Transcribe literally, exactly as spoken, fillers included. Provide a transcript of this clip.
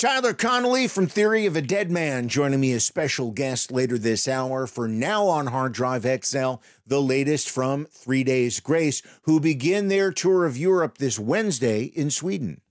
Tyler Connolly from Theory of a Dead Man joining me as special guest later this hour for Now on Hard Drive X L, the latest from Three Days Grace, who begin their tour of Europe this Wednesday in Sweden.